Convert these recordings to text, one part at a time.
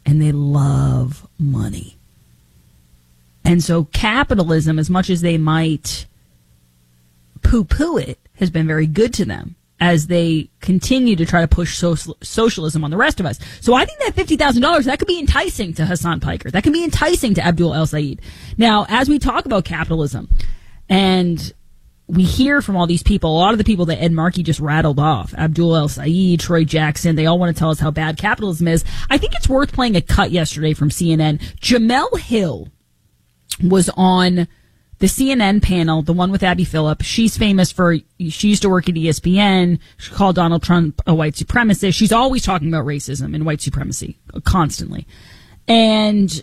and they love money. And so capitalism, as much as they might poo-poo it, has been very good to them as they continue to try to push socialism on the rest of us. So I think that $50,000, that could be enticing to Hassan Piker. That can be enticing to Abdul El-Sayed. Now, as we talk about capitalism, and we hear from all these people, a lot of the people that Ed Markey just rattled off, Abdul El-Sayed, Troy Jackson, they all want to tell us how bad capitalism is. I think it's worth playing a cut yesterday from CNN. Jemele Hill was on the CNN panel, the one with Abby Phillip. She's famous for, she used to work at ESPN. She called Donald Trump a white supremacist. She's always talking about racism and white supremacy, constantly. And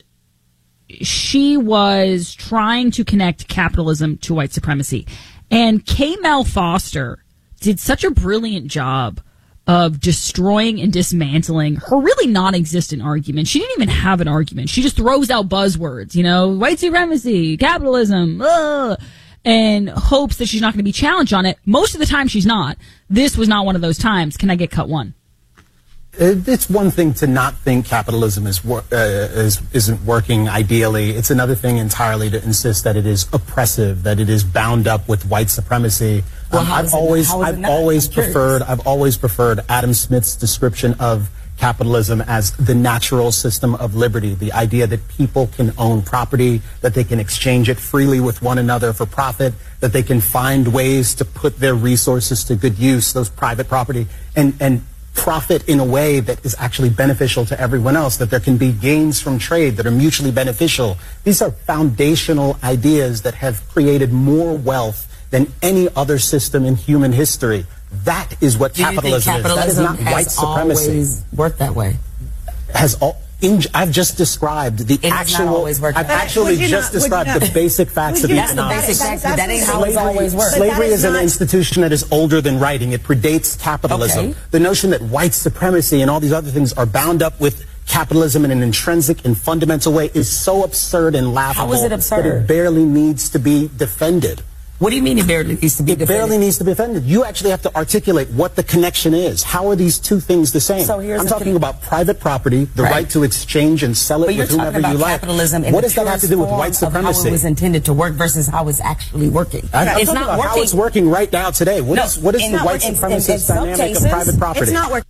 she was trying to connect capitalism to white supremacy. And K. Mel Foster did such a brilliant job of destroying and dismantling her really non-existent argument. She didn't even have an argument. She just throws out buzzwords, white supremacy, capitalism, and hopes that she's not going to be challenged on it. Most of the time she's not. This was not one of those times. Can I get cut one? It's one thing to not think capitalism isn't working ideally. It's another thing entirely to insist that it is oppressive, that it is bound up with white supremacy. Well, I've always preferred Adam Smith's description of capitalism as the natural system of liberty, the idea that people can own property, that they can exchange it freely with one another for profit, that they can find ways to put their resources to good use, those private property, and profit in a way that is actually beneficial to everyone else, that there can be gains from trade that are mutually beneficial. These are foundational ideas that have created more wealth than any other system in human history. That is what capitalism is. That is not white supremacy. Always worked that way. I've just described the actual. I've actually just described the basic facts of economics. That ain't how it's always worked. Slavery is an institution that is older than writing. It predates capitalism. Okay. The notion that white supremacy and all these other things are bound up with capitalism in an intrinsic and fundamental way is so absurd and laughable. How is it absurd? That it barely needs to be defended. What do you mean it barely needs to be defended? It barely needs to be defended. You actually have to articulate what the connection is. How are these two things the same? So here's I'm talking about private property, the right to exchange and sell it with whomever you like. Capitalism in what does that have to do with white supremacy? How it was intended to work versus how it's actually working. It's not working. How it's working right now today. What is the white supremacist dynamic of private property? It's not working.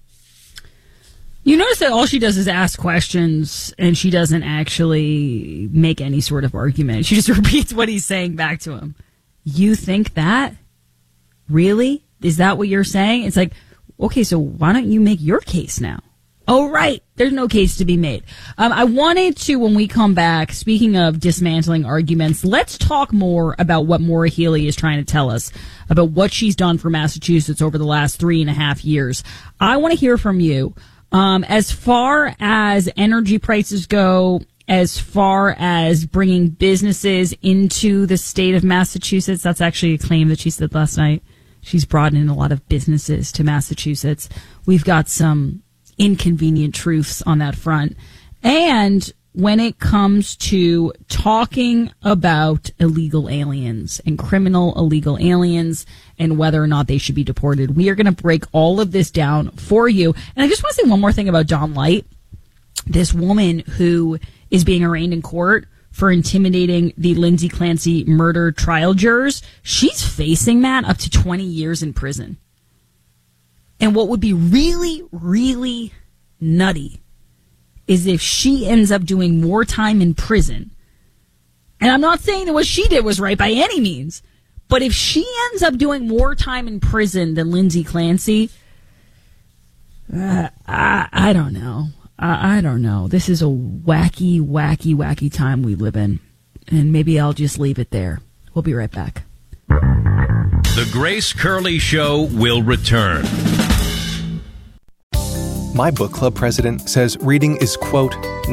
You notice that all she does is ask questions, and she doesn't actually make any sort of argument. She just repeats what he's saying back to him. You think that? Really? Is that what you're saying? It's like, okay, so why don't you make your case now? Oh, right. There's no case to be made. I wanted to, when we come back, speaking of dismantling arguments, let's talk more about what Maura Healey is trying to tell us about what she's done for Massachusetts over the last 3.5 years. I want to hear from you. As far as energy prices go, as far as bringing businesses into the state of Massachusetts, that's actually a claim that she said last night. She's brought in a lot of businesses to Massachusetts. We've got some inconvenient truths on that front. And when it comes to talking about illegal aliens and criminal illegal aliens and whether or not they should be deported, we are going to break all of this down for you. And I just want to say one more thing about Dawn Light, this woman who is being arraigned in court for intimidating the Lindsay Clancy murder trial jurors. She's facing that up to 20 years in prison. And what would be really, really nutty is if she ends up doing more time in prison. And I'm not saying that what she did was right by any means, but if she ends up doing more time in prison than Lindsay Clancy, I don't know. I don't know. This is a wacky, wacky, wacky time we live in. And maybe I'll just leave it there. We'll be right back. The Grace Curley Show will return. My book club president says reading is, quote,